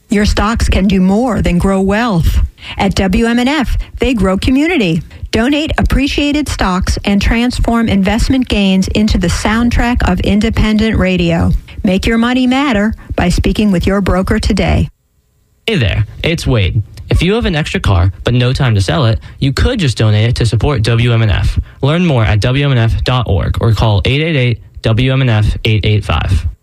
Your stocks can do more than grow wealth. At WMNF, they grow community. Donate appreciated stocks and transform investment gains into the soundtrack of independent radio. Make your money matter by speaking with your broker today. Hey there, it's Wade. If you have an extra car but no time to sell it, you could just donate it to support WMNF. Learn more at WMNF.org or call 888-WMNF-885.